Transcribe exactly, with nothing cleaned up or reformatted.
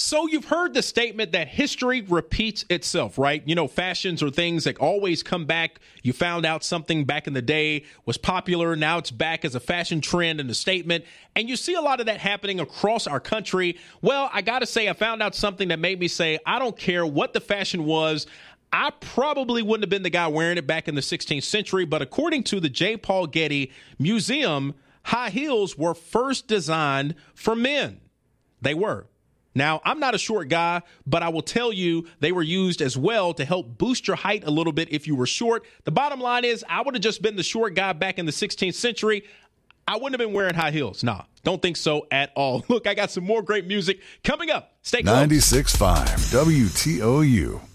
So you've heard the statement that history repeats itself, right? You know, fashions are things that always come back. You found out something back in the day was popular. Now it's back as a fashion trend and a statement. And you see a lot of that happening across our country. Well, I got to say, I found out something that made me say, I don't care what the fashion was. I probably wouldn't have been the guy wearing it back in the sixteenth century. But according to the J. Paul Getty Museum, high heels were first designed for men. They were. Now, I'm not a short guy, but I will tell you they were used as well to help boost your height a little bit if you were short. The bottom line is I would have just been the short guy back in the sixteenth century. I wouldn't have been wearing high heels. Nah, don't think so at all. Look, I got some more great music coming up. Stay close. ninety-six point five W T O U.